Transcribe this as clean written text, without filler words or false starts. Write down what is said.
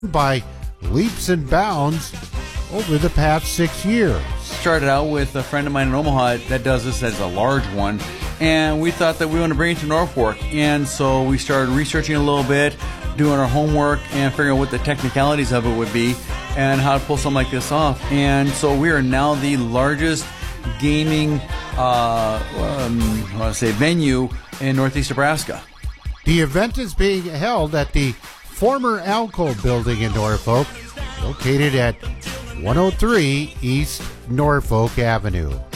by leaps and bounds over the past 6 years. Started out with a friend of mine in Omaha that does this as a large one, and we thought that we want to bring it to Norfolk, and so we started researching a little bit, doing our homework, and figuring out what the technicalities of it would be and how to pull something like this off. And so we are now the largest gaming venue in Northeast Nebraska. The event is being held at the former Alco building in Norfolk, located at 103 East Norfolk Avenue.